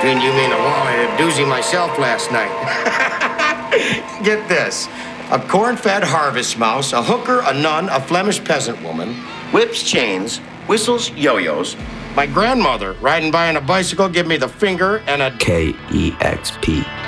Between you, me, and the wall, I had a doozy myself last night. Get this. A corn-fed harvest mouse, a hooker, a nun, a Flemish peasant woman, whips, chains, whistles, yo-yos. My grandmother, riding by on a bicycle, give me the finger and a... KEXP.